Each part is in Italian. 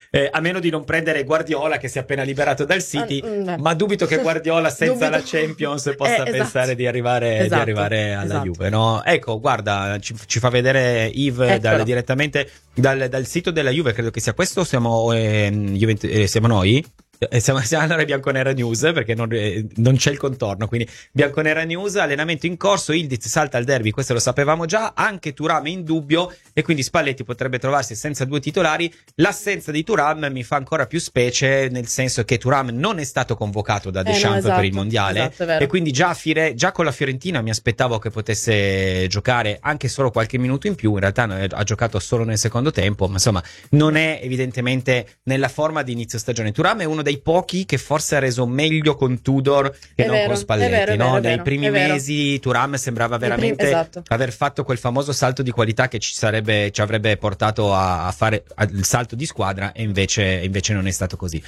a meno di non prendere Guardiola che si è appena liberato dal City, ma dubito che Guardiola senza la Champions possa pensare di arrivare alla Juve, no? Ecco, guarda, ci fa vedere Yves direttamente dal sito della Juve, credo che sia questo, siamo noi? Siamo allora Bianconera News, perché non c'è il contorno, quindi Bianconera News, allenamento in corso, Ildiz salta al derby, questo lo sapevamo già, anche Thuram è in dubbio e quindi Spalletti potrebbe trovarsi senza due titolari. L'assenza di Thuram mi fa ancora più specie, nel senso che Thuram non è stato convocato da Deschamps per il mondiale, e quindi già con la Fiorentina mi aspettavo che potesse giocare anche solo qualche minuto in più, in realtà ha giocato solo nel secondo tempo, ma insomma non è evidentemente nella forma di inizio stagione. Thuram è uno dei pochi che forse ha reso meglio con Tudor che non con Spalletti, no? Dai primi mesi Thuram sembrava veramente aver fatto quel famoso salto di qualità che ci avrebbe portato a fare il salto di squadra, e invece non è stato così.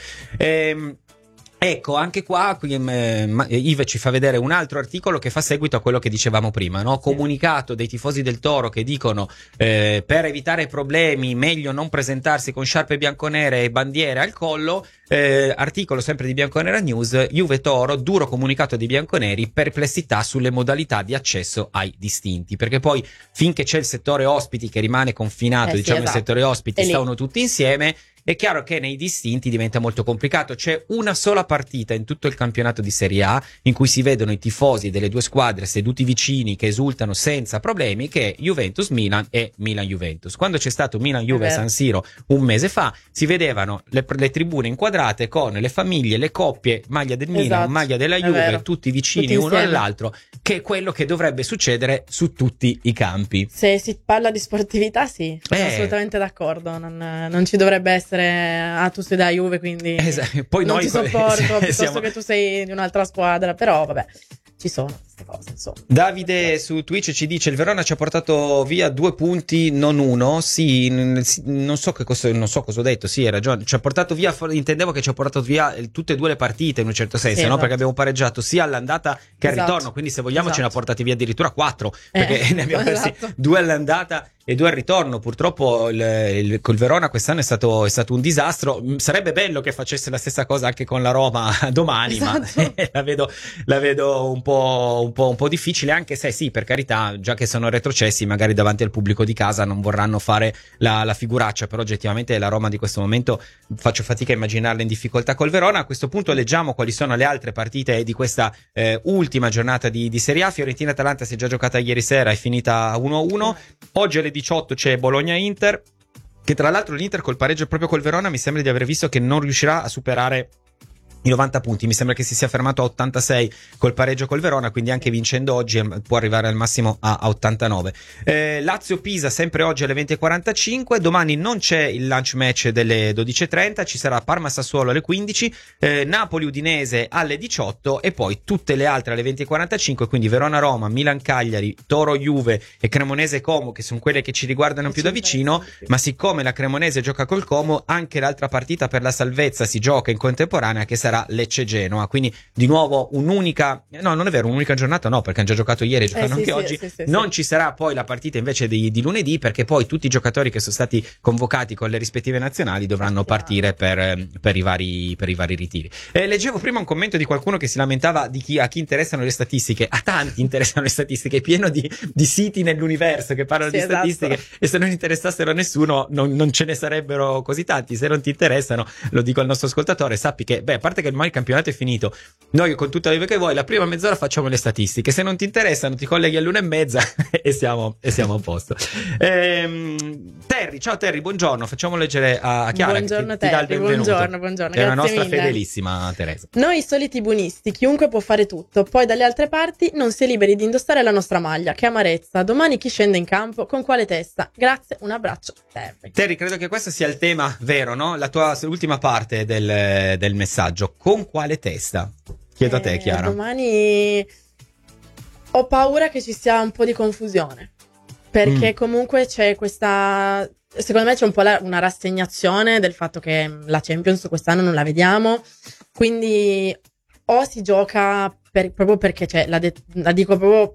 Ecco, anche qua Yves ci fa vedere un altro articolo che fa seguito a quello che dicevamo prima, no? Comunicato dei tifosi del Toro che dicono per evitare problemi meglio non presentarsi con sciarpe bianconere e bandiere al collo. Articolo sempre di Bianconera News, Juve Toro, duro comunicato dei bianconeri, perplessità sulle modalità di accesso ai distinti, perché poi finché c'è il settore ospiti che rimane confinato, il settore ospiti stavano tutti insieme. È chiaro che nei distinti diventa molto complicato. C'è una sola partita in tutto il campionato di Serie A in cui si vedono i tifosi delle due squadre seduti vicini che esultano senza problemi, che è Juventus-Milan e Milan-Juventus. Quando c'è stato Milan-Juve a San Siro un mese fa, si vedevano le tribune inquadrate con le famiglie, le coppie, maglia del Milan, maglia della Juve, tutti vicini uno all'altro, che è quello che dovrebbe succedere su tutti i campi. Se si parla di sportività, sono assolutamente d'accordo. Non ci dovrebbe essere tu sei da Juve, quindi poi non noi ti sopporto piuttosto che tu sei di un'altra squadra, però vabbè, ci sono queste cose, insomma. Davide su Twitch ci dice: il Verona ci ha portato via 2 punti, non 1. Sì, non so cosa ho detto. Sì, hai ragione, ci ha portato via, intendevo che ci ha portato via tutte e 2 le partite in un certo senso, no? Perché abbiamo pareggiato sia all'andata che al ritorno, quindi se vogliamo ce ne ha portati via addirittura 4, perché ne abbiamo persi 2 all'andata e 2 al ritorno. Purtroppo col Verona quest'anno è stato un disastro. Sarebbe bello che facesse la stessa cosa anche con la Roma domani, ma la vedo un po' difficile, anche se sì, per carità, già che sono retrocessi, magari davanti al pubblico di casa non vorranno fare la figuraccia, però oggettivamente la Roma di questo momento faccio fatica a immaginarla in difficoltà col Verona. A questo punto leggiamo quali sono le altre partite di questa ultima giornata di Serie A. Fiorentina-Atalanta si è già giocata ieri sera, è finita 1-1. Oggi alle 18 c'è Bologna-Inter, che tra l'altro l'Inter col pareggio proprio col Verona mi sembra di aver visto che non riuscirà a superare i 90 punti, mi sembra che si sia fermato a 86 col pareggio col Verona, quindi anche vincendo oggi può arrivare al massimo a 89. Lazio-Pisa sempre oggi alle 20:45, domani non c'è il lunch match delle 12:30, ci sarà Parma-Sassuolo alle 15, Napoli-Udinese alle 18 e poi tutte le altre alle 20:45, quindi Verona-Roma, Milan-Cagliari, Toro-Juve e Cremonese-Como, che sono quelle che ci riguardano più da vicino, ma siccome la Cremonese gioca col Como, anche l'altra partita per la salvezza si gioca in contemporanea, che sarà Lecce-Genoa, quindi di nuovo un'unica giornata, no, perché hanno già giocato ieri, giocano anche oggi. Non ci sarà poi la partita invece di lunedì, perché poi tutti i giocatori che sono stati convocati con le rispettive nazionali dovranno partire per i vari ritiri. Leggevo prima un commento di qualcuno che si lamentava a chi interessano le statistiche. A tanti interessano le statistiche, è pieno di siti nell'universo che parlano di statistiche, e se non interessassero a nessuno non ce ne sarebbero così tanti. Se non ti interessano, lo dico al nostro ascoltatore, sappi che a parte che ormai il campionato è finito, noi con tutta la vita che vuoi la prima mezz'ora facciamo le statistiche, se non ti interessano ti colleghi all'1:30 e siamo a posto. Terry, ciao Terry, buongiorno, facciamo leggere a Chiara, buongiorno, che ti dà il benvenuto. Buongiorno, che è la nostra mille. Fedelissima Teresa. Noi soliti buonisti, chiunque può fare tutto, poi dalle altre parti non si è liberi di indossare la nostra maglia. Che amarezza, domani chi scende in campo, con quale testa? Grazie, un abbraccio Terry, credo che questo sia il tema vero, no? La tua ultima parte del messaggio, con quale testa? Chiedo a te, Chiara. Domani ho paura che ci sia un po' di confusione, perché comunque c'è questa, secondo me c'è un po' una rassegnazione del fatto che la Champions quest'anno non la vediamo, quindi o si gioca proprio perché la dico proprio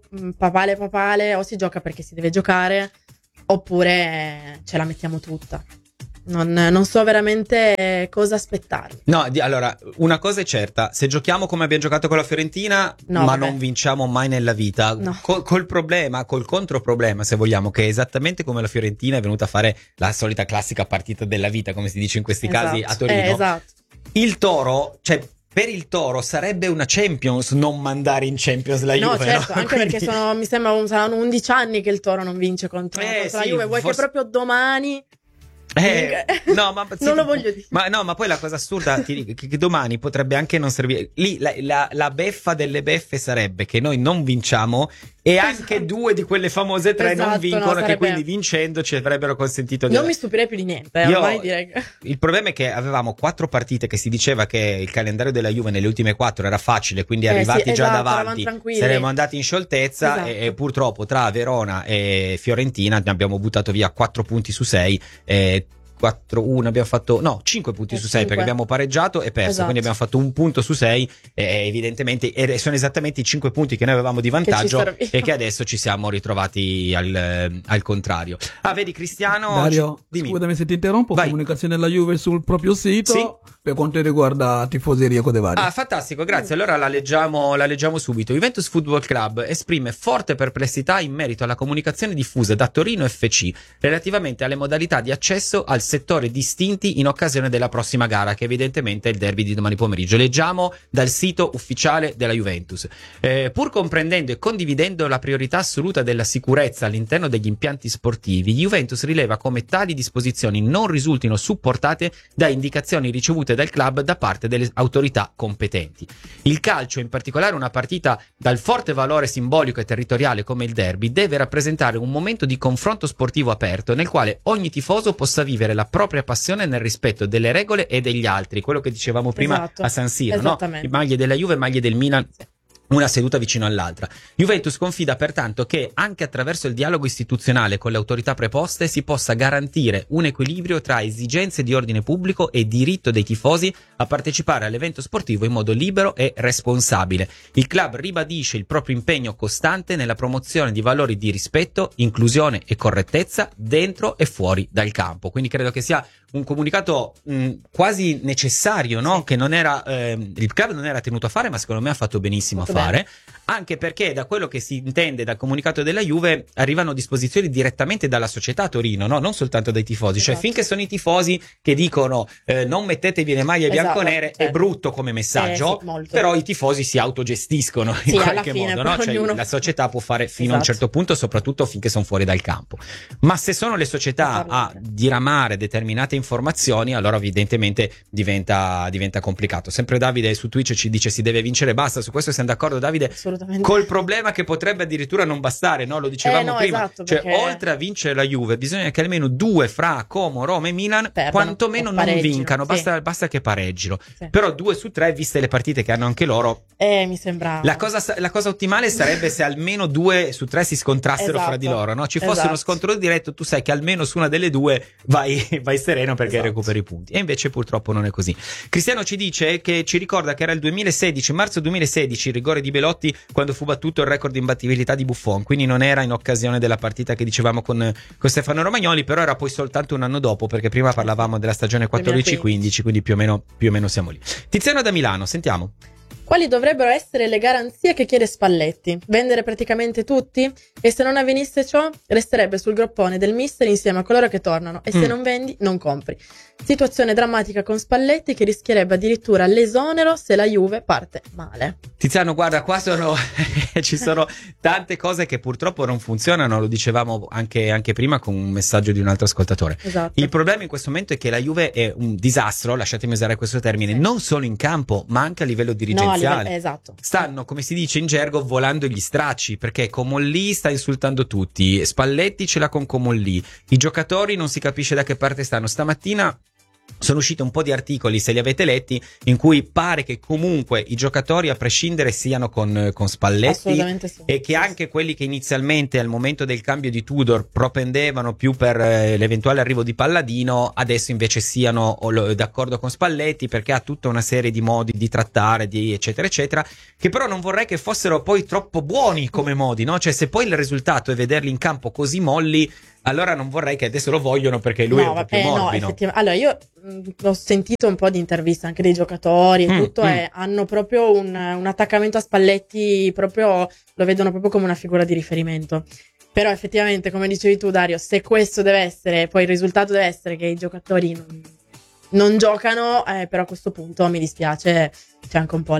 papale, o si gioca perché si deve giocare, oppure ce la mettiamo tutta. non so veramente cosa aspettarmi. No, allora, una cosa è certa, se giochiamo come abbiamo giocato con la Fiorentina, ma non vinciamo mai nella vita, no. Col controproblema, se vogliamo, che è esattamente come la Fiorentina è venuta a fare la solita classica partita della vita, come si dice in questi casi a Torino. Esatto. Il Toro, cioè per il Toro sarebbe una Champions non mandare in Champions la Juve. No, certo, no? anche perché mi sembra saranno 11 anni che il Toro non vince contro la Juve. Vuoi che proprio domani... no, ma non lo voglio dire. Ma poi la cosa assurda ti dico, che domani potrebbe anche non servire. Lì la beffa delle beffe sarebbe che noi non vinciamo e anche due di quelle famose tre non vincono, che quindi vincendo ci avrebbero consentito di... Non mi stupirei più di niente, ormai direi che... Il problema è che avevamo 4 partite che si diceva che il calendario della Juve nelle ultime 4 era facile, quindi arrivati già davanti saremmo andati in scioltezza, e purtroppo tra Verona e Fiorentina ne abbiamo buttato via 4 punti su 6. 4-1 abbiamo fatto 5 punti su 6 perché abbiamo pareggiato e perso, quindi abbiamo fatto 1 punto su 6 evidentemente sono esattamente i 5 punti che noi avevamo di vantaggio e che adesso ci siamo ritrovati al contrario. Vedi Cristiano, Dario, scusami se ti interrompo. Vai. Comunicazione della Juve sul proprio sito per quanto riguarda tifoseria cose varie. Fantastico, grazie. Allora la leggiamo subito. Juventus Football Club esprime forte perplessità in merito alla comunicazione diffusa da Torino FC relativamente alle modalità di accesso al settore distinti in occasione della prossima gara, che evidentemente è il derby di domani pomeriggio. Leggiamo dal sito ufficiale della Juventus. Pur comprendendo e condividendo la priorità assoluta della sicurezza all'interno degli impianti sportivi, Juventus rileva come tali disposizioni non risultino supportate da indicazioni ricevute dal club da parte delle autorità competenti. Il calcio, in particolare una partita dal forte valore simbolico e territoriale come il derby, deve rappresentare un momento di confronto sportivo aperto nel quale ogni tifoso possa vivere la propria passione nel rispetto delle regole e degli altri, quello che dicevamo prima a San Siro, no? Le maglie della Juve, maglie del Milan, una seduta vicino all'altra. Juventus confida pertanto che anche attraverso il dialogo istituzionale con le autorità preposte si possa garantire un equilibrio tra esigenze di ordine pubblico e diritto dei tifosi a partecipare all'evento sportivo in modo libero e responsabile. Il club ribadisce il proprio impegno costante nella promozione di valori di rispetto, inclusione e correttezza dentro e fuori dal campo. Quindi credo che sia un comunicato quasi necessario, no? Che non era il club non era tenuto a fare, ma secondo me ha fatto benissimo a fare, anche perché da quello che si intende dal comunicato della Juve arrivano disposizioni direttamente dalla società Torino, no? Non soltanto dai tifosi, cioè finché sono i tifosi che dicono non mettetevi le maglie bianconere, è brutto come messaggio, però i tifosi si autogestiscono in qualche modo, no? Cioè la società può fare fino a un certo punto, soprattutto finché sono fuori dal campo, ma se sono le società a diramare determinate informazioni, allora evidentemente diventa complicato. Sempre Davide su Twitch ci dice si deve vincere, basta. Su questo siamo d'accordo, Davide, col problema che potrebbe addirittura non bastare, no? Lo dicevamo prima, cioè perché... oltre a vincere la Juve bisogna che almeno 2 fra Como, Roma e Milan quantomeno non vincano, basta che pareggino, però 2 su 3 viste le partite che hanno anche loro, mi sembra la cosa ottimale sarebbe se almeno 2 su 3 si scontrassero fra di loro, no? Ci fosse uno scontro diretto, tu sai che almeno su una delle 2 vai sereno perché recuperi punti, e invece purtroppo non è così. Cristiano ci dice che ci ricorda che era il 2016, marzo 2016, il rigore di Belotti quando fu battuto il record di imbattibilità di Buffon, quindi non era in occasione della partita che dicevamo con Stefano Romagnoli, però era poi soltanto un anno dopo, perché prima parlavamo della stagione 14-15, quindi più o meno siamo lì. Tiziano da Milano, sentiamo. Quali dovrebbero essere le garanzie che chiede Spalletti? Vendere praticamente tutti? E se non avvenisse ciò, resterebbe sul groppone del mister insieme a coloro che tornano, e se non vendi, non compri. Situazione drammatica con Spalletti che rischierebbe addirittura l'esonero se la Juve parte male. Tiziano, guarda, qua ci sono tante cose che purtroppo non funzionano, lo dicevamo anche prima con un messaggio di un altro ascoltatore. Esatto. Il problema in questo momento è che la Juve è un disastro, lasciatemi usare questo termine, non solo in campo, ma anche a livello dirigenziale. Esatto. Stanno, come si dice in gergo, volando gli stracci, perché Comolli sta insultando tutti, Spalletti ce l'ha con Comolli, i giocatori non si capisce da che parte stanno. Stamattina sono usciti un po' di articoli, se li avete letti, in cui pare che comunque i giocatori a prescindere siano con Spalletti, e che anche quelli che inizialmente al momento del cambio di Tudor propendevano più per l'eventuale arrivo di Palladino, adesso invece siano d'accordo con Spalletti, perché ha tutta una serie di modi di trattare, di eccetera eccetera, che però non vorrei che fossero poi troppo buoni come modi, no? Cioè se poi il risultato è vederli in campo così molli, Allora non vorrei che adesso lo vogliono perché lui è un po' più morbido. No, allora io ho sentito un po' di interviste anche dei giocatori e tutto, e hanno proprio un attaccamento a Spalletti, proprio lo vedono proprio come una figura di riferimento. Però effettivamente, come dicevi tu, Dario, se questo deve essere, poi il risultato deve essere che i giocatori non giocano, però a questo punto mi dispiace, c'è anche un po'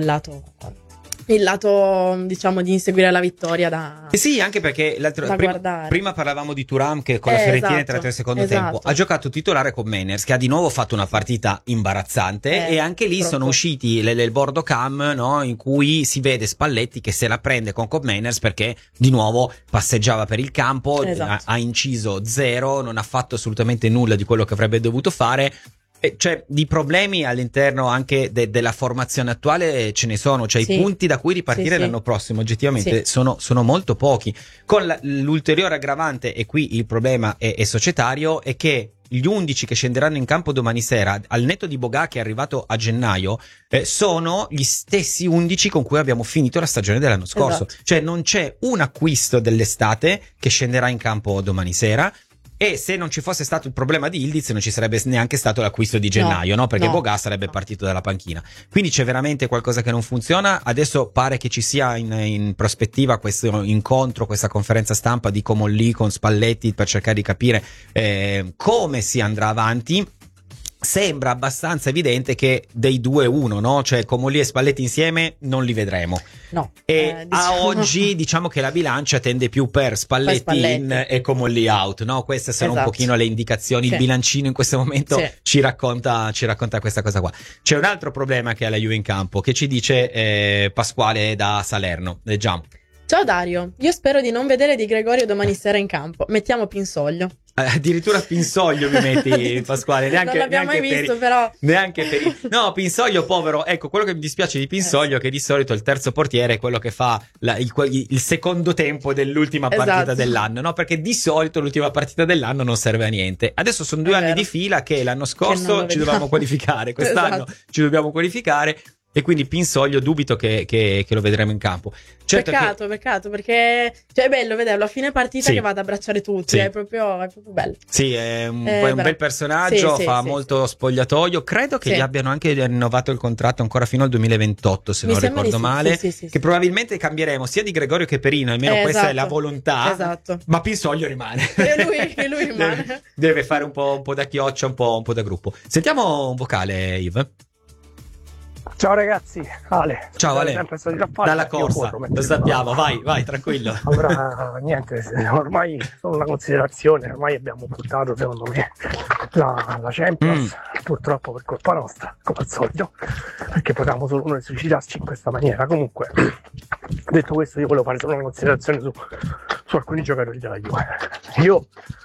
il lato, diciamo, di inseguire la vittoria da sì, anche perché prima parlavamo di Thuram che con la Fiorentina è entrato nel secondo tempo, ha giocato titolare con Meiners, che ha di nuovo fatto una partita imbarazzante, e anche lì sono usciti le bordo cam, no, in cui si vede Spalletti che se la prende con Meiners perché di nuovo passeggiava per il campo, ha inciso zero, non ha fatto assolutamente nulla di quello che avrebbe dovuto fare. Cioè, di problemi all'interno anche della formazione attuale ce ne sono, cioè i punti da cui ripartire l'anno prossimo oggettivamente sono molto pochi, con l'ulteriore aggravante, e qui il problema è societario, è che gli 11 che scenderanno in campo domani sera, al netto di Boga che è arrivato a gennaio, sono gli stessi 11 con cui abbiamo finito la stagione dell'anno scorso. Cioè non c'è un acquisto dell'estate che scenderà in campo domani sera. E se non ci fosse stato il problema di Yildiz non ci sarebbe neanche stato l'acquisto di gennaio, no? Perché Boga sarebbe partito dalla panchina. Quindi c'è veramente qualcosa che non funziona. Adesso pare che ci sia in prospettiva questo incontro, questa conferenza stampa di Comolli con Spalletti per cercare di capire come si andrà avanti. Sembra abbastanza evidente che dei 2-1, no? Cioè Comolli e Spalletti insieme non li vedremo. No. A oggi diciamo che la bilancia tende più per Spalletti in e Comolli out, no? Queste sono un pochino le indicazioni. Il bilancino in questo momento ci racconta questa cosa qua. C'è un altro problema che ha la Juve in campo, che ci dice Pasquale da Salerno. Leggiamo. Ciao Dario, io spero di non vedere Di Gregorio domani sera in campo. Mettiamo Pinsoglio. Addirittura Pinsoglio mi metti, Pasquale, neanche, non l'abbiamo mai visto, però neanche per no, Pinsoglio povero. Ecco, quello che mi dispiace di Pinsoglio è che di solito il terzo portiere è quello che fa il secondo tempo dell'ultima partita dell'anno, no? Perché di solito l'ultima partita dell'anno non serve a niente. Adesso sono 2 anni di fila che l'anno scorso ci dovevamo qualificare, quest'anno ci dobbiamo qualificare. E quindi Pinsoglio dubito che lo vedremo in campo. Certo, peccato, perché cioè, è bello vederlo a fine partita che va ad abbracciare tutti, è proprio bello. Sì, è un bel personaggio, fa molto spogliatoio. Credo che gli abbiano anche rinnovato il contratto ancora fino al 2028, se non ricordo male. Che probabilmente cambieremo sia di Gregorio che Perino, almeno questa è la volontà. Esatto. Ma Pinsoglio rimane. E lui rimane. Deve fare un po' da chioccia, un po' da gruppo. Sentiamo un vocale, Yves. Ciao ragazzi, Ale. Ciao Ale, dalla corsa, lo sappiamo, vai, tranquillo. Allora, niente, ormai solo una considerazione, ormai abbiamo buttato secondo me la Champions, purtroppo per colpa nostra, come al solito, perché potevamo solo noi suicidarci in questa maniera. Comunque, detto questo, io volevo fare solo una considerazione su alcuni giocatori della Juve. Io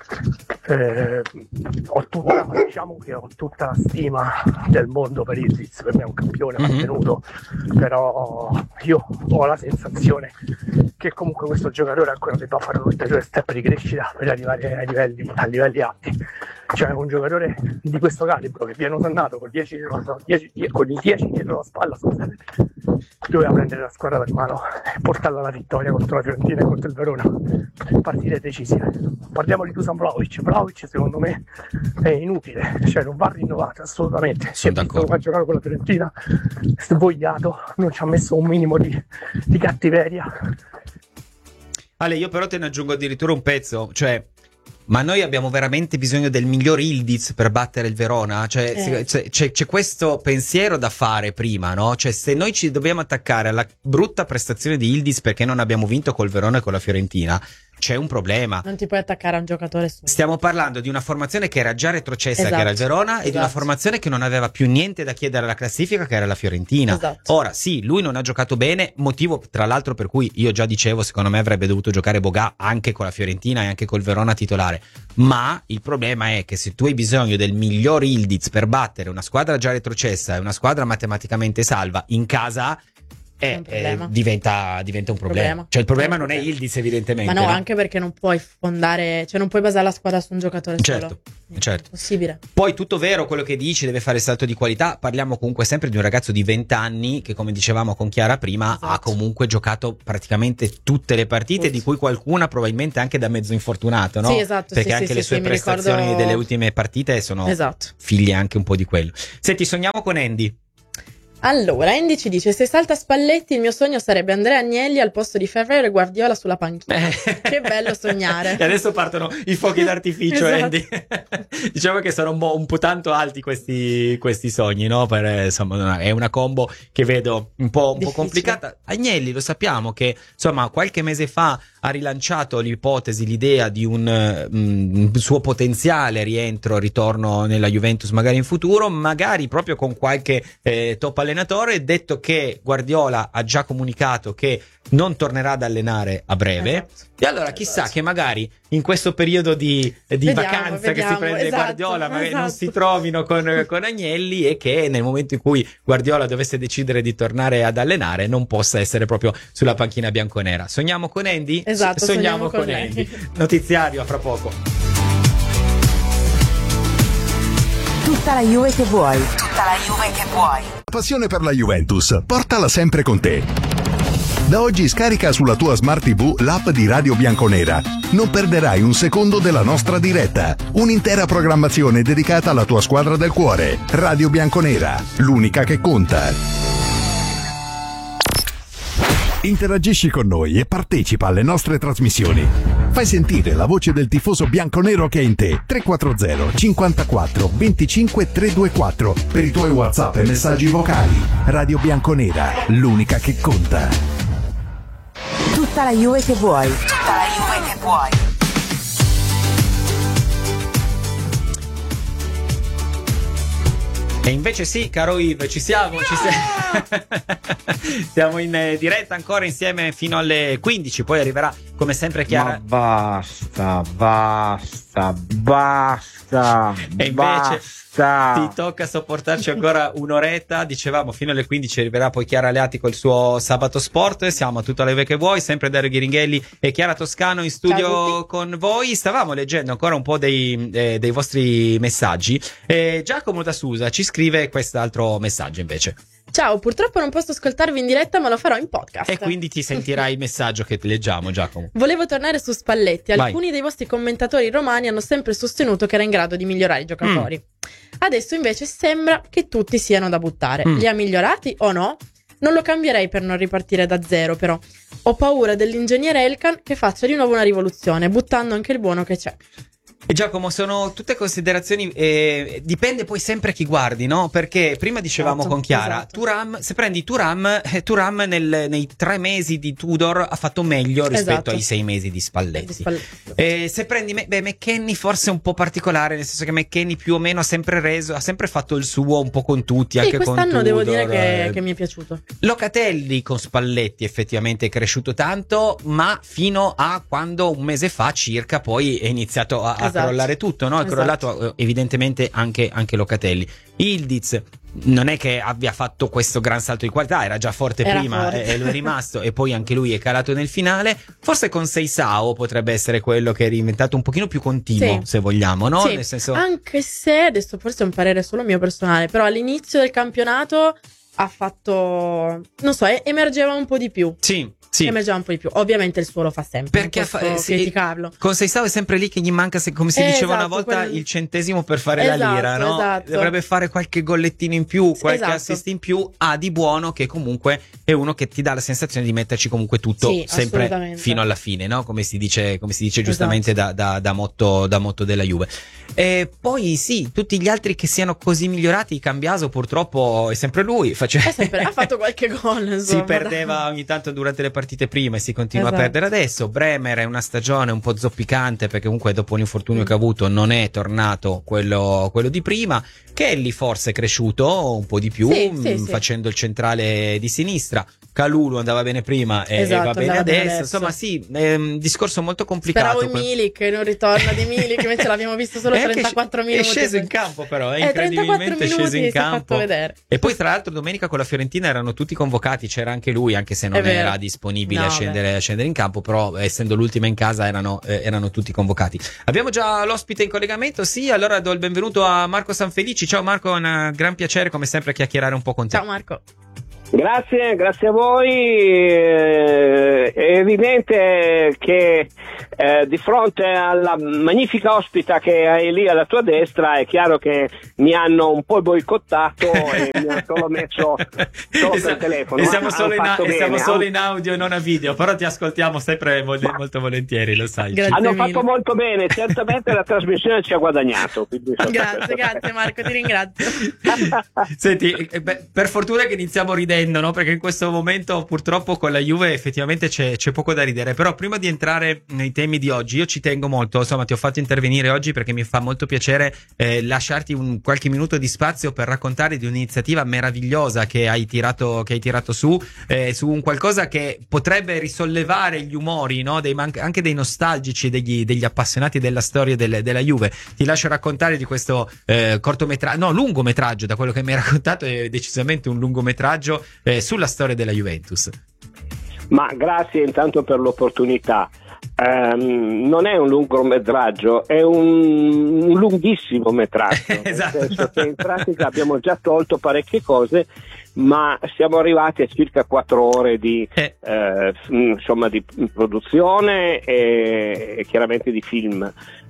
ho tutta la stima del mondo per Yildiz, per me è un campione mantenuto, però io ho la sensazione che comunque questo giocatore ancora debba fare un ulteriore step di crescita per arrivare a livelli alti. Cioè un giocatore di questo calibro che viene osannato con i 10 dietro la spalla, doveva prendere la squadra per mano e portarla alla vittoria contro la Fiorentina e contro il Verona, partite decisive. Parliamo di Dusan Vlahovic secondo me è inutile, cioè non va rinnovato assolutamente. Si è visto come ha giocato con la Fiorentina, svogliato, non ci ha messo un minimo di cattiveria. Ale, io però te ne aggiungo addirittura un pezzo, cioè ma noi abbiamo veramente bisogno del miglior Yildiz per battere il Verona? Cioè, c'è questo pensiero da fare prima, no? Cioè, se noi ci dobbiamo attaccare alla brutta prestazione di Yildiz perché non abbiamo vinto col Verona e con la Fiorentina, c'è un problema. Non ti puoi attaccare a un giocatore solo. Stiamo parlando di una formazione che era già retrocessa, che era il Verona, e di una formazione che non aveva più niente da chiedere alla classifica, che era la Fiorentina. Ora, sì, lui non ha giocato bene, motivo tra l'altro per cui io già dicevo, secondo me avrebbe dovuto giocare Boga anche con la Fiorentina e anche col Verona titolare. Ma il problema è che se tu hai bisogno del miglior Yildiz per battere una squadra già retrocessa e una squadra matematicamente salva in casa, diventa un problema. Cioè il problema non è Yildiz, evidentemente. Ma no, anche perché non puoi fondare, cioè non puoi basare la squadra su un giocatore solo. Certo. Possibile. Poi tutto vero quello che dici, deve fare il salto di qualità. Parliamo comunque sempre di un ragazzo di 20 anni che, come dicevamo con Chiara prima, ha comunque giocato praticamente tutte le partite, di cui qualcuna probabilmente anche da mezzo infortunato, no? Sì, esatto. Perché anche le sue prestazioni delle ultime partite sono figlie anche un po' di quello. Senti, sogniamo con Andy. Allora, Andy ci dice: se salta Spalletti, il mio sogno sarebbe Andrea Agnelli al posto di Ferrer e Guardiola sulla panchina. Che bello sognare. E adesso partono i fuochi d'artificio, Andy. Diciamo che sono un po' tanto alti questi sogni, no? Insomma, è una combo che vedo un po' complicata. Agnelli, lo sappiamo che, insomma, qualche mese fa ha rilanciato l'idea di un suo potenziale ritorno nella Juventus magari in futuro, magari proprio con qualche top allenatore, detto che Guardiola ha già comunicato che non tornerà ad allenare a breve. E allora chissà che magari in questo periodo di vacanza che si prende Guardiola magari non si trovino con Agnelli, e che nel momento in cui Guardiola dovesse decidere di tornare ad allenare non possa essere proprio sulla panchina bianconera. Sogniamo con Andy? Esatto, sogniamo con Andy. Notiziario a fra poco. Tutta la Juve che vuoi. Tutta la Juve che vuoi. Passione per la Juventus, portala sempre con te. Da oggi scarica sulla tua Smart TV l'app di Radio Bianconera. Non perderai un secondo della nostra diretta. Un'intera programmazione dedicata alla tua squadra del cuore. Radio Bianconera, l'unica che conta. Interagisci con noi e partecipa alle nostre trasmissioni. Fai sentire la voce del tifoso bianconero che è in te. 340 54 25 324 per i tuoi WhatsApp e messaggi vocali. Radio Bianconera, l'unica che conta. Tutta la Juve che vuoi. Tutta la Juve che vuoi. E invece sì, caro Yves, ci siamo. Siamo in diretta ancora insieme fino alle 15, poi arriverà come sempre Chiara. Ma basta. E invece ti tocca sopportarci ancora un'oretta. Dicevamo fino alle 15 arriverà poi Chiara Aleati col suo Sabato Sport. Siamo a Tutta la Juve che vuoi, sempre Dario Ghiringhelli e Chiara Toscano in studio con voi. Stavamo leggendo ancora un po' dei vostri messaggi. Giacomo da Susa ci scrive quest'altro messaggio invece. Ciao, purtroppo non posso ascoltarvi in diretta, ma lo farò in podcast. E quindi ti sentirai il messaggio che leggiamo, Giacomo. Volevo tornare su Spalletti. Alcuni dei vostri commentatori romani hanno sempre sostenuto che era in grado di migliorare i giocatori. Adesso invece sembra che tutti siano da buttare. Li ha migliorati o no? Non lo cambierei per non ripartire da zero, però. Ho paura dell'ingegnere Elkan che faccia di nuovo una rivoluzione, buttando anche il buono che c'è. E Giacomo, sono tutte considerazioni, dipende poi sempre chi guardi, no? Perché prima dicevamo con Chiara, Thuram, se prendi Thuram nei 3 mesi di Tudor ha fatto meglio rispetto ai 6 mesi di Spalletti. Se prendi McKennie forse è un po' particolare, nel senso che McKennie più o meno ha sempre fatto il suo un po' con tutti, anche con Tudor. Quest'anno devo dire che mi è piaciuto. Locatelli con Spalletti effettivamente è cresciuto tanto, ma fino a quando un mese fa circa poi è iniziato a crollare tutto, no? È crollato evidentemente anche Locatelli. Yildiz non è che abbia fatto questo gran salto di qualità, era già forte prima e lo è rimasto, e poi anche lui è calato nel finale. Forse con Seisao potrebbe essere quello che è diventato un pochino più continuo, se vogliamo, no? Sì. Nel senso... Anche se, adesso forse è un parere solo mio personale, però all'inizio del campionato ha fatto, non so, emergeva un po' di più. Sì. Emergeva un po' di più. Ovviamente il suo lo fa sempre. Perché criticarlo. Con Seisao è sempre lì che gli manca, come si diceva una volta, il centesimo per fare la lira, no? Dovrebbe fare qualche gollettino in più, qualche assist in più. Ha di buono che comunque è uno che ti dà la sensazione di metterci comunque tutto sempre fino alla fine, no? Come si dice giustamente da motto della Juve. E poi tutti gli altri che siano così migliorati, Cambiaso purtroppo è sempre lui. Ha fatto qualche gol, insomma. Si perdeva ogni tanto durante le partite prima e si continua a perdere adesso. Bremer è una stagione un po' zoppicante perché comunque dopo l'infortunio che ha avuto non è tornato quello di prima. Kelly forse è cresciuto un po' di più, facendo il centrale di sinistra. Kalulu andava bene prima e Esatto, va bene andava bene adesso. adesso. Insomma, sì, è un discorso molto complicato. Speravo in Milik, in un ritorno di Milik, invece l'abbiamo visto solo 34 minuti. È sceso in campo, però, è 34 incredibilmente minuti sceso in si è campo. fatto vedere. E poi, tra l'altro, domenica con la Fiorentina erano tutti convocati, c'era anche lui, anche se non È vero. era disponibile No, a scendere in campo, però essendo l'ultima in casa erano tutti convocati. Abbiamo già l'ospite in collegamento, sì, allora do il benvenuto a Marco Sanfelici. Ciao Marco, è un gran piacere come sempre chiacchierare un po' con te. Ciao Marco. Grazie a voi. È evidente che di fronte alla magnifica ospita che hai lì alla tua destra è chiaro che mi hanno un po' boicottato e mi hanno solo messo per telefono. E siamo solo bene. in audio e non a video, però ti ascoltiamo sempre molto volentieri, lo sai. Grazie Hanno mille. fatto molto bene, certamente la trasmissione ci ha guadagnato. Grazie Marco, ti ringrazio. Senti, per fortuna che iniziamo ridendo, no? Perché in questo momento purtroppo con la Juve effettivamente c'è poco da ridere. Però prima di entrare nei temi di oggi, io ci tengo molto, insomma ti ho fatto intervenire oggi perché mi fa molto piacere lasciarti qualche minuto di spazio per raccontare di un'iniziativa meravigliosa che hai tirato su un qualcosa che potrebbe risollevare gli umori, no? Anche dei nostalgici, degli appassionati della storia della Juve. Ti lascio raccontare di questo lungometraggio, da quello che mi hai raccontato è decisamente un lungometraggio sulla storia della Juventus. Ma grazie intanto per l'opportunità. Non è un lungometraggio, è un lunghissimo metraggio. Esatto. Nel senso che in pratica abbiamo già tolto parecchie cose, ma siamo arrivati a circa 4 ore di di produzione e chiaramente di film.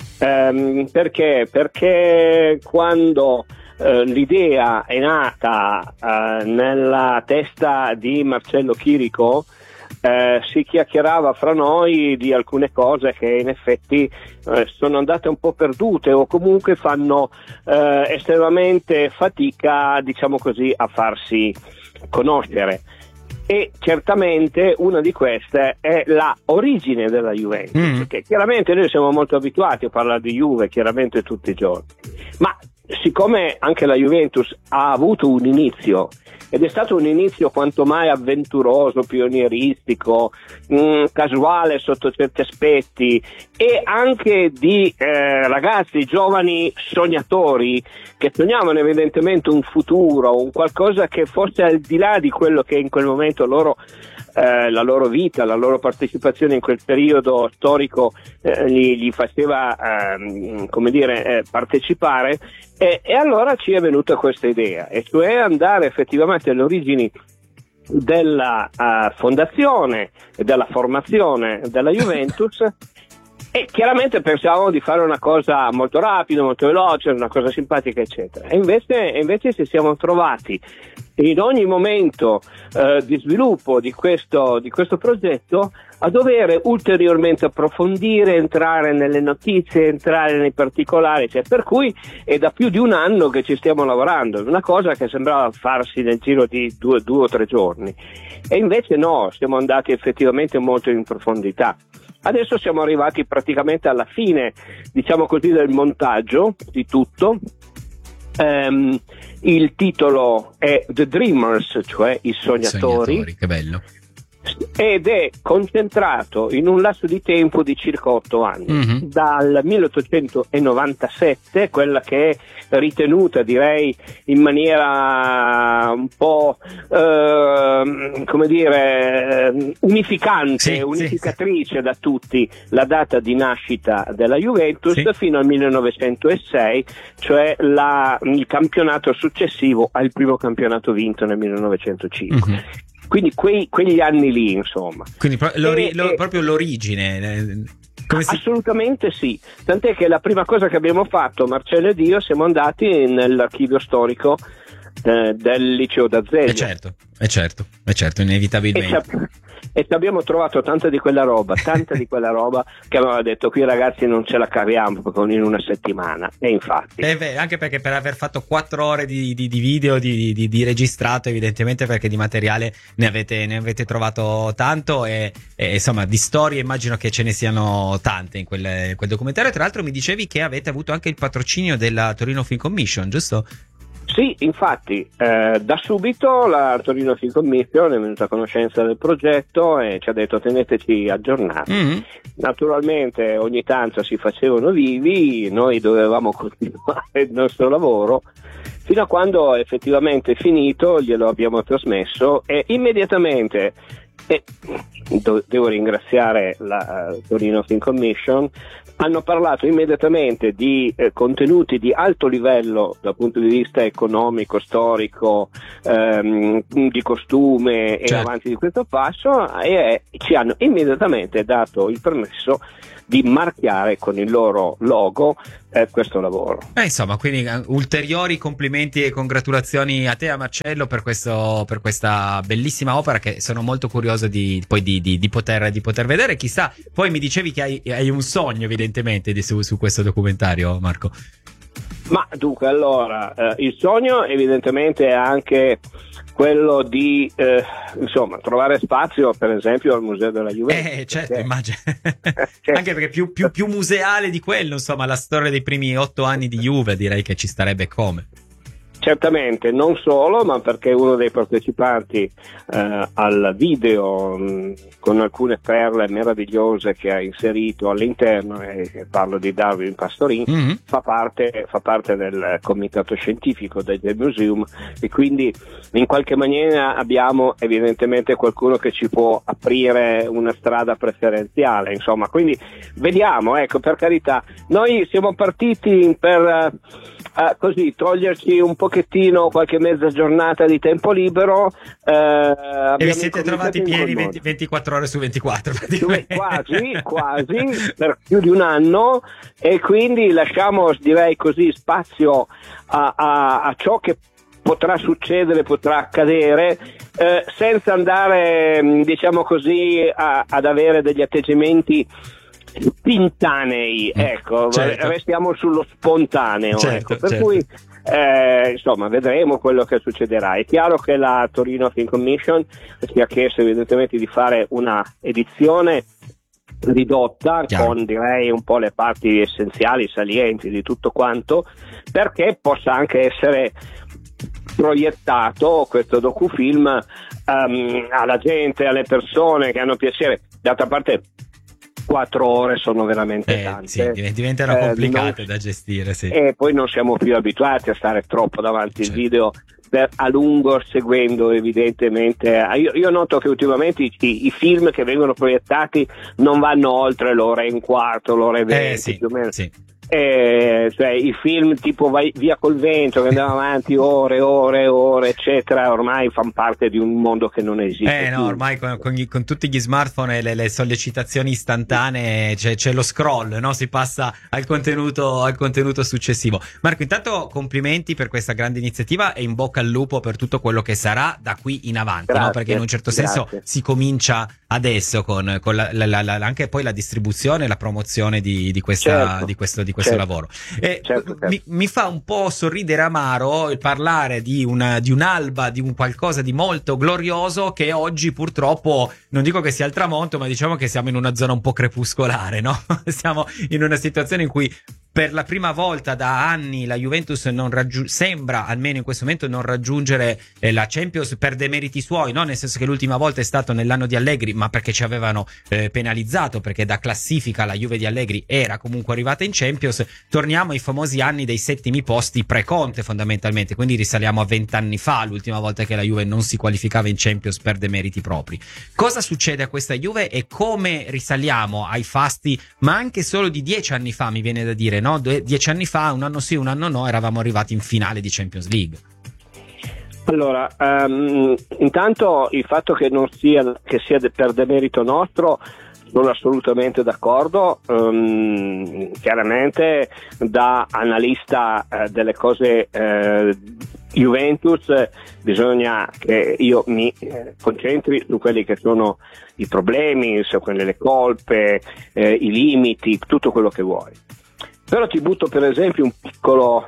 Perché quando l'idea è nata nella testa di Marcello Chirico, si chiacchierava fra noi di alcune cose che in effetti sono andate un po' perdute o comunque fanno estremamente fatica, diciamo così, a farsi conoscere. E certamente una di queste è la origine della Juventus, perché chiaramente noi siamo molto abituati a parlare di Juve chiaramente tutti i giorni, ma siccome anche la Juventus ha avuto un inizio ed è stato un inizio quanto mai avventuroso, pionieristico, casuale sotto certi aspetti e anche di ragazzi giovani sognatori che sognavano evidentemente un futuro, un qualcosa che fosse al di là di quello che in quel momento la loro vita, la loro partecipazione in quel periodo storico gli faceva partecipare, e allora ci è venuta questa idea, e cioè andare effettivamente alle origini della fondazione e della formazione della Juventus. E chiaramente pensavamo di fare una cosa molto rapida, molto veloce, una cosa simpatica, eccetera. E invece ci siamo trovati in ogni momento di sviluppo di questo progetto a dover ulteriormente approfondire, entrare nelle notizie, entrare nei particolari, cioè, per cui è da più di un anno che ci stiamo lavorando, una cosa che sembrava farsi nel giro di 2 o 3 giorni. E invece no, siamo andati effettivamente molto in profondità. Adesso siamo arrivati praticamente alla fine, diciamo così, del montaggio di tutto. Il titolo è The Dreamers, cioè i sognatori. Che bello. Ed è concentrato in un lasso di tempo di circa 8 anni, dal 1897, quella che è ritenuta, direi, in maniera un po' unificatrice da tutti, la data di nascita della Juventus, fino al 1906, cioè il campionato successivo al primo campionato vinto nel 1905. Quindi quegli anni lì, insomma. Quindi proprio l'origine. Assolutamente sì. Tant'è che la prima cosa che abbiamo fatto, Marcello ed io, siamo andati nell'archivio storico del liceo d'Azeglio. Certo, inevitabilmente. E abbiamo trovato tanta di quella roba che aveva detto: qui ragazzi non ce la caviamo in una settimana. E infatti anche perché per aver fatto 4 ore di video di registrato, evidentemente, perché di materiale ne avete trovato tanto, e insomma di storie immagino che ce ne siano tante in quel documentario. Tra l'altro mi dicevi che avete avuto anche il patrocinio della Torino Film Commission, giusto? Sì, infatti, da subito la Torino Film Commission è venuta a conoscenza del progetto e ci ha detto teneteci aggiornati. Naturalmente ogni tanto si facevano vivi, noi dovevamo continuare il nostro lavoro fino a quando effettivamente è finito, glielo abbiamo trasmesso e immediatamente, devo ringraziare la Torino Film Commission, hanno parlato immediatamente di contenuti di alto livello dal punto di vista economico, storico, di costume e avanti di questo passo, e ci hanno immediatamente dato il permesso di marchiare con il loro logo questo lavoro. Insomma, quindi ulteriori complimenti e congratulazioni a te, a Marcello, per questa bellissima opera, che sono molto curioso di poter vedere. Chissà, poi mi dicevi che hai un sogno evidentemente su questo documentario, Marco. Ma dunque, allora, il sogno evidentemente è anche quello di trovare spazio per esempio al Museo della Juventus. Certo, immagino. Anche perché più museale di quello, insomma, la storia dei primi 8 anni di Juve, direi che ci starebbe come. Certamente, non solo, ma perché uno dei partecipanti al video con alcune perle meravigliose che ha inserito all'interno, e parlo di Darwin Pastorin, fa parte del comitato scientifico del Museum, e quindi in qualche maniera abbiamo evidentemente qualcuno che ci può aprire una strada preferenziale, insomma, quindi vediamo, ecco, per carità, noi siamo partiti per così toglierci un pochettino qualche mezza giornata di tempo libero, e vi siete trovati pieni 24 ore su 24 quasi per più di un anno, e quindi lasciamo, direi così, spazio a ciò che potrà succedere, potrà accadere, senza andare, diciamo così, ad avere degli atteggiamenti spintanei, ecco, certo. Restiamo sullo spontaneo, certo, ecco. Per certo. cui insomma vedremo quello che succederà. È chiaro che la Torino Film Commission si è chiesto evidentemente di fare una edizione ridotta, con direi un po' le parti essenziali, salienti di tutto quanto, perché possa anche essere proiettato questo docufilm alla gente, alle persone che hanno piacere. D'altra parte 4 ore sono veramente tante, sì, diventano complicate da gestire, sì. E poi non siamo più abituati a stare troppo davanti al video a lungo, seguendo evidentemente. Io noto che ultimamente i film che vengono proiettati non vanno oltre l'ora e un quarto, l'ora e 20 più o meno. Sì. Cioè i film tipo Via col vento, che andava avanti ore eccetera, ormai fanno parte di un mondo che non esiste più. Ormai con tutti gli smartphone e le sollecitazioni istantanee c'è lo scroll, no? Si passa al contenuto successivo. Marco, intanto complimenti per questa grande iniziativa e in bocca al lupo per tutto quello che sarà da qui in avanti. Grazie, no? Perché in un certo senso si comincia adesso con anche poi la distribuzione e la promozione di questo lavoro. Certo. Mi fa un po' sorridere amaro il parlare di un'alba, di un qualcosa di molto glorioso che oggi purtroppo, non dico che sia al tramonto, ma diciamo che siamo in una zona un po' crepuscolare, no? Siamo in una situazione in cui per la prima volta da anni la Juventus sembra, almeno in questo momento, non raggiungere la Champions per demeriti suoi, no? Nel senso che l'ultima volta è stato nell'anno di Allegri, ma perché ci avevano penalizzato, perché da classifica la Juve di Allegri era comunque arrivata in Champions. Torniamo ai famosi anni dei settimi posti pre-Conte, fondamentalmente, quindi risaliamo a 20 anni fa, l'ultima volta che la Juve non si qualificava in Champions per demeriti propri. Cosa succede a questa Juve e come risaliamo ai fasti, ma anche solo di 10 anni fa, mi viene da dire, no? 10 anni fa, un anno sì, un anno no, eravamo arrivati in finale di Champions League. Allora, intanto il fatto che sia per demerito nostro, sono assolutamente d'accordo. Chiaramente da analista delle cose Juventus bisogna che io mi concentri su quelli che sono i problemi, su quelle le colpe, i limiti, tutto quello che vuoi. Però ti butto per esempio un piccolo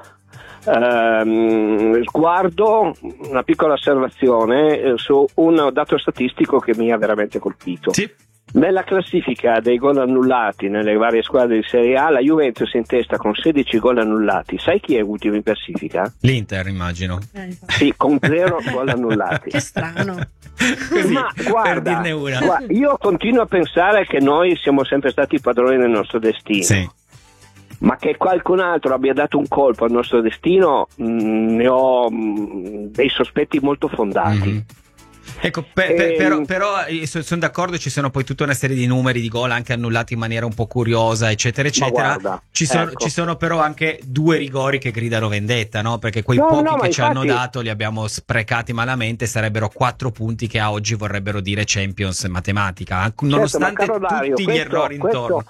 sguardo, una piccola osservazione su un dato statistico che mi ha veramente colpito. Sì. Nella classifica dei gol annullati nelle varie squadre di Serie A, la Juventus è in testa con 16 gol annullati. Sai chi è ultimo in classifica? L'Inter, immagino. Sì, con 0 gol annullati. Che strano. Così, ma guarda, per dirne una. Guarda, io continuo a pensare che noi siamo sempre stati padroni del nostro destino. Sì. Ma che qualcun altro abbia dato un colpo al nostro destino, ne ho dei sospetti molto fondati. Mm-hmm. Ecco, però sono d'accordo, ci sono poi tutta una serie di numeri di gol anche annullati in maniera un po' curiosa, eccetera, eccetera. Guarda, ci sono però anche 2 rigori che gridano vendetta, no? Perché quei pochi che ci hanno dato li abbiamo sprecati malamente, sarebbero 4 punti che a oggi vorrebbero dire Champions in matematica, nonostante tutti gli errori intorno.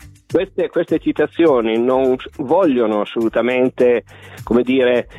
Queste citazioni non vogliono assolutamente, come dire,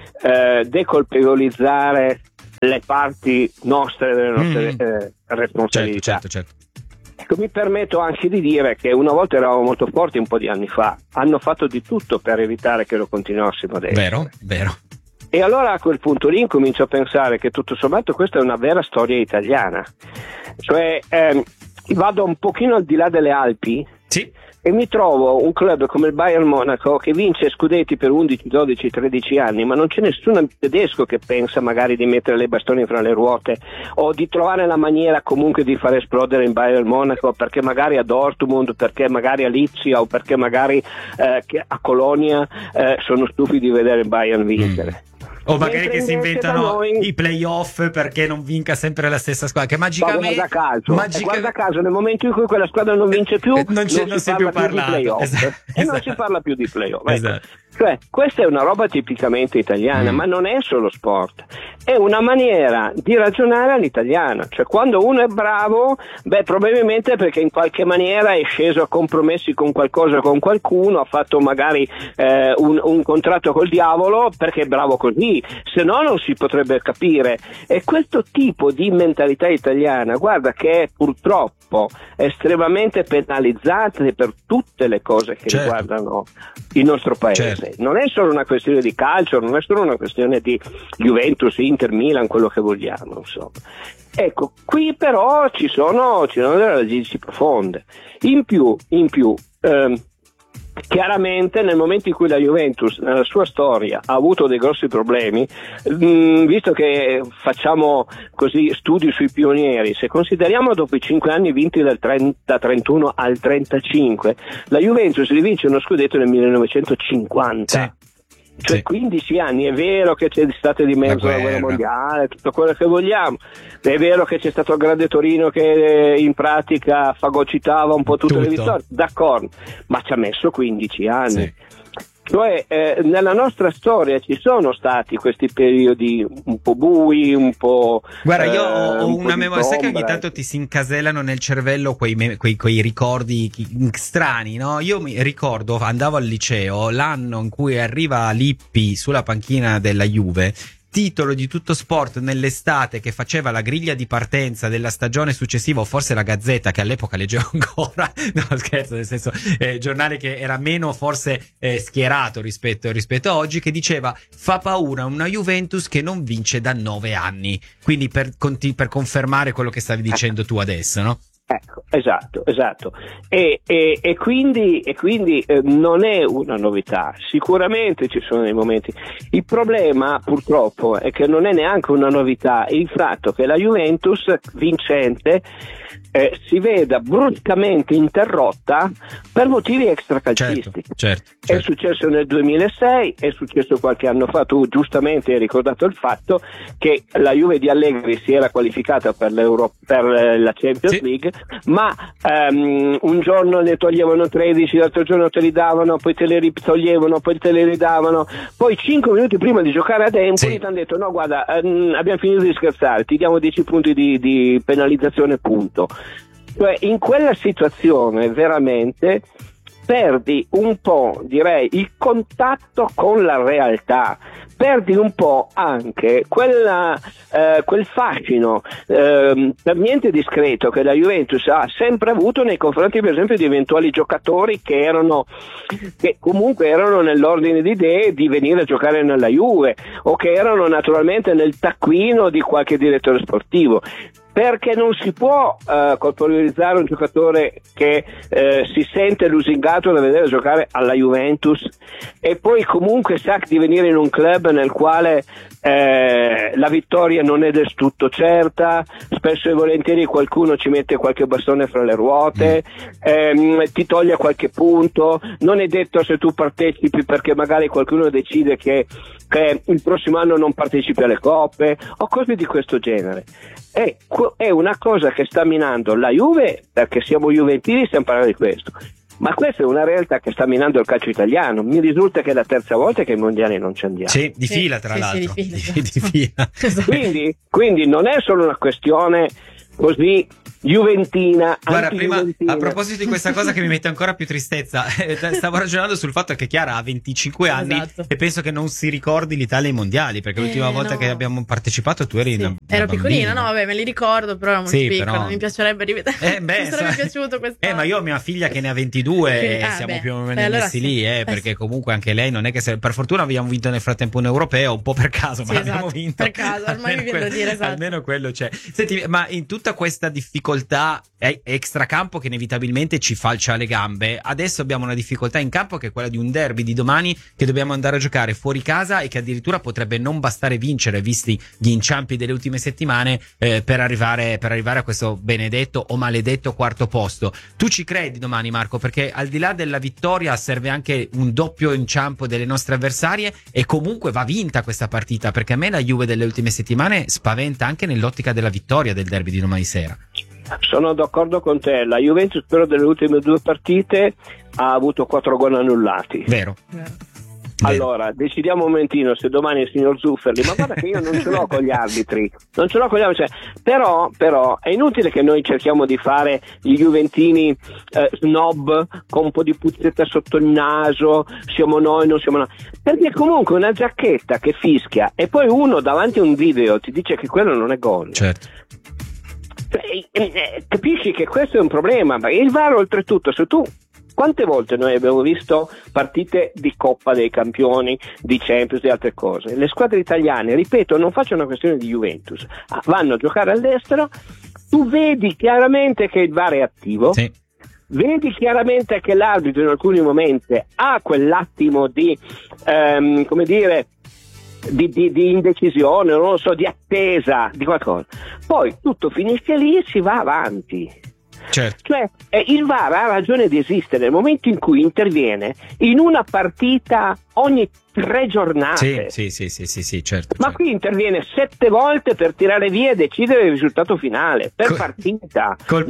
decolpevolizzare le parti nostre delle nostre responsabilità. Certo. Ecco, mi permetto anche di dire che una volta eravamo molto forti, un po' di anni fa, hanno fatto di tutto per evitare che lo continuassimo ad essere. Vero. E allora a quel punto lì incomincio a pensare che tutto sommato questa è una vera storia italiana. Cioè vado un pochino al di là delle Alpi. Sì. E mi trovo un club come il Bayern Monaco che vince scudetti per 11, 12, 13 anni, ma non c'è nessun tedesco che pensa magari di mettere le bastoni fra le ruote o di trovare la maniera comunque di far esplodere il Bayern Monaco, perché magari a Dortmund, perché magari a Lipsia o perché magari a Colonia sono stufi di vedere il Bayern vincere. O magari che si inventano i playoff perché non vinca sempre la stessa squadra, che magicamente guarda caso nel momento in cui quella squadra non vince più non si più parlato di playoff. Esatto. Non si parla più di playoff. Esatto. Cioè, questa è una roba tipicamente italiana, ma non è solo sport, è una maniera di ragionare all'italiana. Cioè, quando uno è bravo, probabilmente perché in qualche maniera è sceso a compromessi con qualcosa, con qualcuno, ha fatto magari un contratto col diavolo perché è bravo così, se no non si potrebbe capire. E questo tipo di mentalità italiana, guarda che è purtroppo estremamente penalizzata per tutte le cose che riguardano il nostro paese. Non è solo una questione di calcio, non è solo una questione di Juventus, Inter, Milan, quello che vogliamo, insomma. Ecco, qui però ci sono delle radici profonde. In più, chiaramente nel momento in cui la Juventus nella sua storia ha avuto dei grossi problemi, visto che facciamo così studi sui pionieri, se consideriamo dopo i 5 anni vinti dal 30-31 al 35, la Juventus rivince uno scudetto nel 1950. Cioè 15 anni, è vero che c'è stata di mezzo la guerra mondiale, tutto quello che vogliamo, è vero che c'è stato il grande Torino che in pratica fagocitava un po' tutte le vittorie, d'accordo, ma ci ha messo 15 anni. Cioè nella nostra storia ci sono stati questi periodi un po' bui, un po'... Guarda, io ho una memoria, sai che ogni tanto ti si incasellano nel cervello quei ricordi strani, no? Io mi ricordo, andavo al liceo, l'anno in cui arriva Lippi sulla panchina della Juve, titolo di Tutto Sport nell'estate, che faceva la griglia di partenza della stagione successiva, o forse la Gazzetta, che all'epoca leggevo ancora, no scherzo, nel senso giornale che era meno forse schierato rispetto a oggi, che diceva: fa paura una Juventus che non vince da 9 anni, quindi per confermare quello che stavi dicendo tu adesso, no? Ecco, esatto. E quindi non è una novità, sicuramente ci sono dei momenti. Il problema purtroppo è che non è neanche una novità il fatto che la Juventus vincente si veda bruscamente interrotta per motivi extracalcistici. Certo. È successo nel 2006, è successo qualche anno fa, tu giustamente hai ricordato il fatto che la Juve di Allegri si era qualificata per la Champions League, ma un giorno ne toglievano 13, l'altro giorno te li davano, poi te li ritoglievano, poi te li ridavano, poi 5 minuti prima di giocare ad Empoli ti hanno detto: no, guarda, abbiamo finito di scherzare, ti diamo 10 punti di penalizzazione, punto. Cioè, in quella situazione veramente perdi un po', direi, il contatto con la realtà, perdi un po' anche quel fascino per niente discreto che la Juventus ha sempre avuto nei confronti, per esempio, di eventuali giocatori che comunque erano nell'ordine di idee di venire a giocare nella Juve, o che erano naturalmente nel taccuino di qualche direttore sportivo. perché non si può colpevolizzare un giocatore che si sente lusingato da vedere giocare alla Juventus e poi comunque sa di venire in un club nel quale la vittoria non è del tutto certa, spesso e volentieri qualcuno ci mette qualche bastone fra le ruote, ti toglie qualche punto, non è detto se tu partecipi perché magari qualcuno decide che il prossimo anno non partecipi alle coppe o cose di questo genere. È una cosa che sta minando la Juve, perché siamo juventini, stiamo parlando di questo, ma questa è una realtà che sta minando il calcio italiano. Mi risulta che è la terza volta che ai mondiali non ci andiamo. Sì, di fila tra l'altro. Di fila. Quindi non è solo una questione così juventina. Guarda, prima a proposito di questa cosa che mi mette ancora più tristezza, stavo ragionando sul fatto che Chiara ha 25 anni e penso che non si ricordi l'Italia ai mondiali, perché l'ultima volta che abbiamo partecipato tu eri ero piccolina, no vabbè, me li ricordo, però ero molto piccola, però... mi piacerebbe rivedere. Mi sarebbe piaciuto questo. Ma io ho mia figlia che ne ha 22 e siamo più o meno messi lì, perché comunque anche lei non è che per fortuna abbiamo vinto nel frattempo un europeo, un po' per caso, ma abbiamo vinto. Per caso, ormai mi viene da dire, esatto. Almeno quello c'è. Senti, ma in tutta questa difficoltà extracampo che inevitabilmente ci falcia le gambe, adesso abbiamo una difficoltà in campo che è quella di un derby di domani che dobbiamo andare a giocare fuori casa e che addirittura potrebbe non bastare vincere, visti gli inciampi delle ultime settimane, per arrivare a questo benedetto o maledetto quarto posto. Tu ci credi domani, Marco? Perché al di là della vittoria serve anche un doppio inciampo delle nostre avversarie e comunque va vinta questa partita, perché a me la Juve delle ultime settimane spaventa anche nell'ottica della vittoria del derby di domani sera. Sono d'accordo con te, la Juventus però delle ultime 2 partite ha avuto 4 gol annullati. Vero. Allora, decidiamo un momentino se domani il signor Zufferli, ma guarda che io non ce l'ho con gli arbitri, però è inutile che noi cerchiamo di fare gli juventini snob con un po' di puzzetta sotto il naso, siamo noi, non siamo noi, perché comunque una giacchetta che fischia e poi uno davanti a un video ti dice che quello non è gol. Certo. Capisci che questo è un problema, ma il VAR oltretutto, se tu quante volte noi abbiamo visto partite di Coppa dei Campioni, di Champions e altre cose, le squadre italiane, ripeto, non faccio una questione di Juventus, vanno a giocare all'estero, tu vedi chiaramente che il VAR è attivo, sì. Vedi chiaramente che l'arbitro in alcuni momenti ha quell'attimo di come dire di indecisione, non lo so, di attesa di qualcosa, poi tutto finisce lì e si va avanti. Certo. Cioè il VAR ha ragione di esistere nel momento in cui interviene in una partita ogni 3 giornate. Sì, certo. Ma qui interviene 7 volte per tirare via e decidere il risultato finale per partita. Col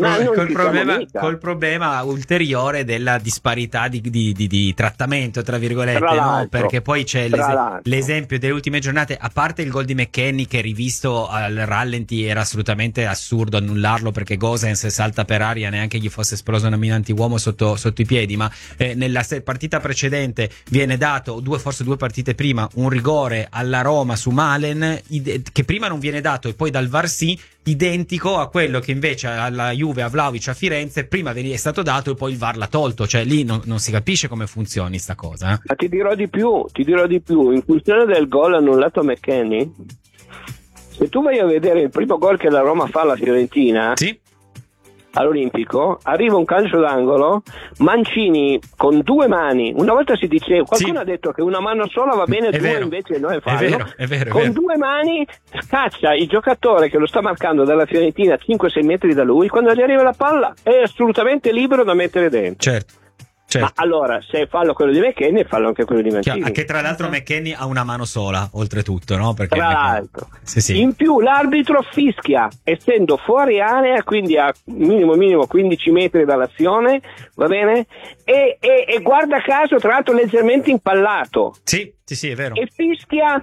problema ulteriore della disparità di trattamento, tra virgolette, no? Perché poi c'è l'esempio delle ultime giornate, a parte il gol di McKennie che rivisto al rallenti era assolutamente assurdo annullarlo perché Gosens salta per aria, neanche gli fosse esploso una mina antiuomo sotto i piedi, ma nella partita precedente viene dato forse due partite prima un rigore alla Roma su Malen che prima non viene dato e poi dal VAR sì, identico a quello che invece alla Juve a Vlahovic a Firenze prima è stato dato e poi il VAR l'ha tolto, cioè lì non si capisce come funzioni sta cosa. Ma ti dirò di più, in funzione del gol annullato a McKennie, se tu vai a vedere il primo gol che la Roma fa alla Fiorentina, sì, all'Olimpico, arriva un calcio d'angolo, Mancini con 2 mani, una volta si diceva, qualcuno ha detto che una mano sola va bene, 2 invece no è fallo, è vero, con 2 mani scaccia il giocatore che lo sta marcando dalla Fiorentina a 5-6 metri da lui, quando gli arriva la palla è assolutamente libero da mettere dentro. Certo. Ma allora, se fallo quello di McKennie, fallo anche quello di Mancini. Che tra l'altro McKennie ha una mano sola, oltretutto, no? Perché tra l'altro. Sì. In più l'arbitro fischia, essendo fuori area, quindi a minimo 15 metri dall'azione, va bene? E guarda caso, tra l'altro leggermente impallato. Sì, è vero. E fischia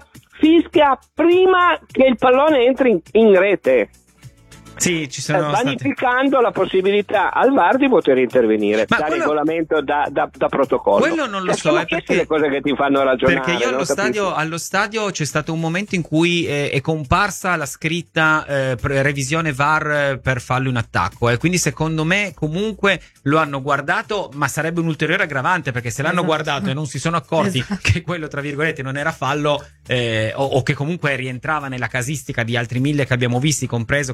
prima che il pallone entri in rete. Sì, ci sono vanificando la possibilità al VAR di poter intervenire da regolamento, da protocollo. Quello non lo so, perché le cose che ti fanno ragionare. Perché io allo stadio c'è stato un momento in cui è comparsa la scritta revisione VAR per fallo in attacco, quindi secondo me comunque lo hanno guardato, ma sarebbe un ulteriore aggravante, perché se l'hanno guardato e non si sono accorti che quello tra virgolette non era fallo, o che comunque rientrava nella casistica di altri 1000 che abbiamo visti, compreso, come ci ricorda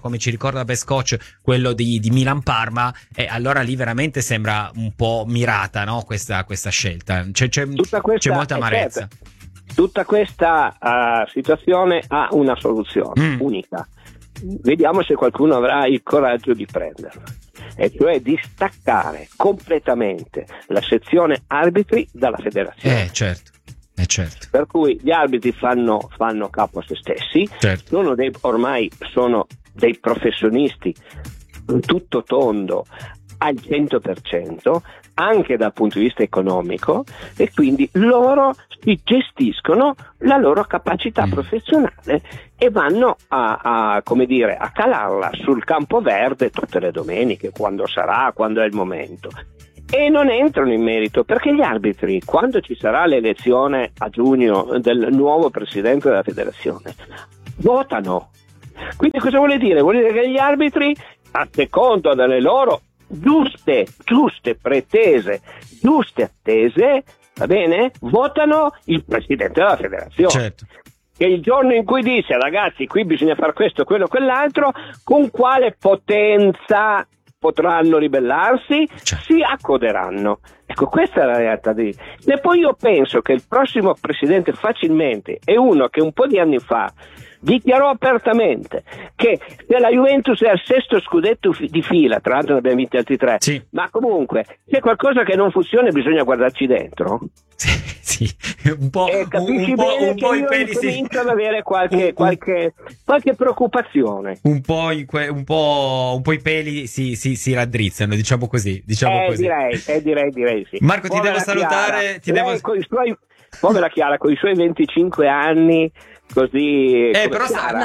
ricorda best coach quello di Milan-Parma, e allora lì veramente sembra un po' mirata, no? questa scelta. C'è molta amarezza. Certo. Tutta questa situazione ha una soluzione unica. Vediamo se qualcuno avrà il coraggio di prenderla, e cioè di staccare completamente la sezione arbitri dalla federazione. Certo. Per cui gli arbitri fanno capo a se stessi, certo. Ormai sono dei professionisti tutto tondo al 100%, anche dal punto di vista economico, e quindi loro si gestiscono la loro capacità professionale e vanno a calarla sul campo verde tutte le domeniche, quando è il momento. E non entrano in merito, perché gli arbitri, quando ci sarà l'elezione a giugno del nuovo presidente della federazione, votano. Quindi cosa vuole dire? Vuol dire che gli arbitri, a seconda delle loro giuste pretese, giuste attese, va bene? Votano il presidente della federazione. Certo. Che il giorno in cui dice: ragazzi, qui bisogna fare questo, quello, quell'altro, con quale potenza potranno ribellarsi, si accoderanno. Ecco, questa è la realtà. E poi io penso che il prossimo presidente facilmente è uno che un po' di anni fa dichiarò apertamente che se la Juventus è al 6° scudetto di fila, tra l'altro ne abbiamo vinti altri 3, ma comunque c'è qualcosa che non funziona e bisogna guardarci dentro. Sì, un po' capisci bene un po' i peli cominciano ad avere qualche preoccupazione. Un po' i peli si raddrizzano, diciamo così. Direi sì. Marco, ti devo salutare. Povera Chiara, con i suoi 25 anni. Così però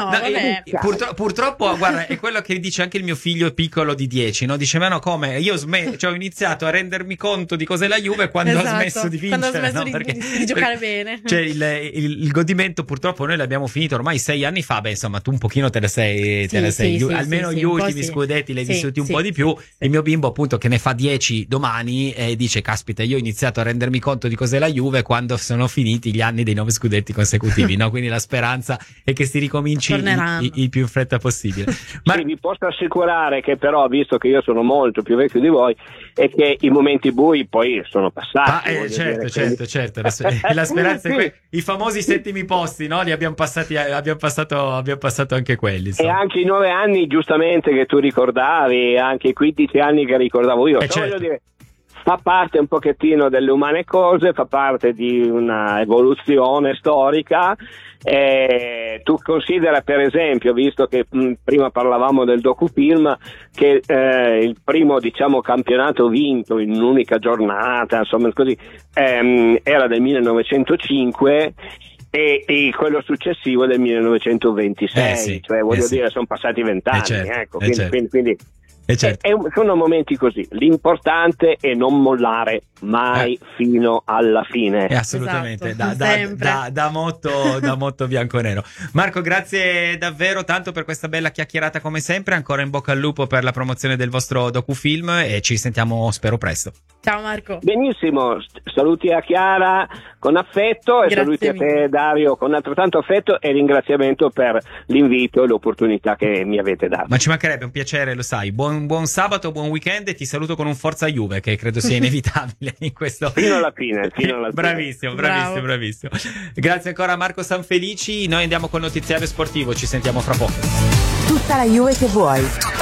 purtroppo guarda, è quello che dice anche il mio figlio piccolo di 10, no? Dice: ma no, come io ho iniziato a rendermi conto di cos'è la Juve quando ho smesso di vincere, quando ho smesso di giocare bene. Cioè il godimento purtroppo noi l'abbiamo finito ormai 6 anni fa. Beh, insomma, tu un pochino te ne sei almeno gli ultimi scudetti li hai vissuti un po' di più. Il mio bimbo, appunto, che ne fa 10 domani, dice: caspita, io ho iniziato a rendermi conto di cos'è la Juve quando sono finiti gli anni dei 9 scudetti consecutivi, no? Quindi la speranza è che si ricominci il più in fretta possibile. Ma vi posso assicurare che, però, visto che io sono molto più vecchio di voi, è che i momenti bui poi sono passati. Certo. La speranza è i famosi settimi posti, no? Li abbiamo passato anche quelli. E anche i 9 anni, giustamente, che tu ricordavi, anche i 15 anni che ricordavo io. Voglio dire, fa parte un pochettino delle umane cose, fa parte di una evoluzione storica. Tu considera, per esempio, visto che prima parlavamo del docufilm, che il primo, diciamo, campionato vinto in un'unica giornata, insomma così, era del 1905 e quello successivo del 1926, dire, sono passati 20 anni, quindi sono momenti così. L'importante è non mollare mai fino alla fine. Assolutamente, da motto bianconero. Marco, grazie davvero tanto per questa bella chiacchierata come sempre. Ancora in bocca al lupo per la promozione del vostro docufilm e ci sentiamo, spero, presto. Ciao Marco. Benissimo, saluti a Chiara con affetto e saluti a te, Dario, con altrettanto affetto, e ringraziamento per l'invito e l'opportunità che mi avete dato. Ma ci mancherebbe, un piacere, lo sai. Buon sabato, buon weekend, e ti saluto con un Forza Juve, che credo sia inevitabile in questo. Fino alla fine. Bravissimo. Grazie ancora a Marco Sanfelici. Noi andiamo col notiziario sportivo, ci sentiamo fra poco. Tutta la Juve che vuoi.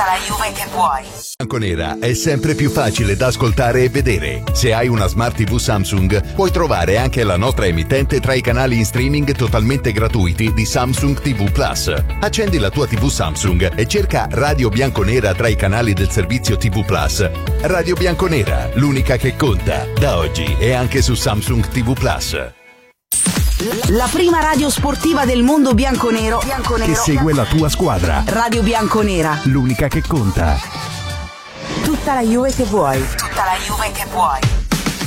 Bianconera è sempre più facile da ascoltare e vedere. Se hai una Smart TV Samsung, puoi trovare anche la nostra emittente tra i canali in streaming totalmente gratuiti di Samsung TV Plus. Accendi la tua TV Samsung e cerca Radio Bianconera tra i canali del servizio TV Plus. Radio Bianconera, l'unica che conta. Da oggi è anche su Samsung TV Plus. La prima radio sportiva del mondo bianconero che segue la tua squadra. Radio Bianconera, l'unica che conta. Tutta la Juve che vuoi.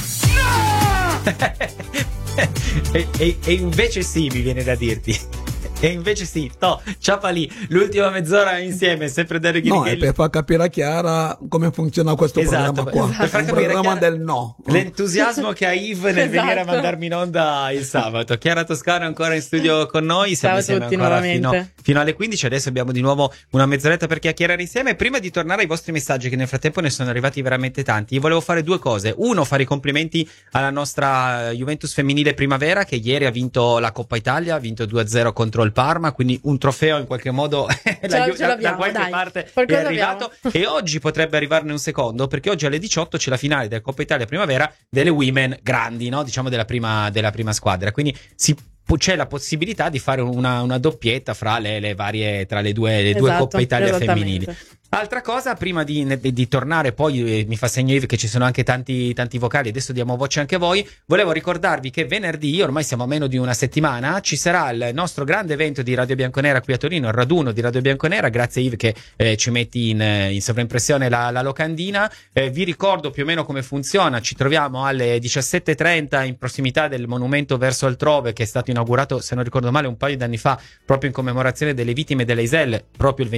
E invece sì, mi viene da dirti. E invece sì, ciapa lì, l'ultima mezz'ora insieme, sempre Dario Ghirighelli. No, è per far capire a Chiara come funziona questo programma qua. Per far un capire programma del no. L'entusiasmo che ha Yves nel venire a mandarmi in onda il sabato. Chiara Toscano è ancora in studio con noi, siamo Ciao a tutti ancora nuovamente. fino alle 15, adesso abbiamo di nuovo una mezz'oretta per chiacchierare insieme. Prima di tornare ai vostri messaggi, che nel frattempo ne sono arrivati veramente tanti, volevo fare due cose. Uno, fare i complimenti alla nostra Juventus femminile primavera, che ieri ha vinto la Coppa Italia, ha vinto 2-0 contro il Parma, quindi un trofeo in qualche modo da qualche parte è arrivato. E oggi potrebbe arrivarne un secondo, perché oggi alle 18 c'è la finale della Coppa Italia primavera delle women grandi, no? Diciamo della prima squadra, quindi c'è la possibilità di fare una doppietta fra le varie, tra le due Coppe Italia femminili. Altra cosa, prima di tornare, poi mi fa segno Yves che ci sono anche tanti vocali, adesso diamo voce anche a voi. Volevo ricordarvi che venerdì, ormai siamo a meno di una settimana, ci sarà il nostro grande evento di Radio Bianconera qui a Torino, il raduno di Radio Bianconera. Grazie Yves che ci metti in sovraimpressione la locandina. Vi ricordo più o meno come funziona: ci troviamo alle 17:30 in prossimità del monumento Verso Altrove, che è stato inaugurato, se non ricordo male, un paio di anni fa, proprio in commemorazione delle vittime delle Iselle, proprio il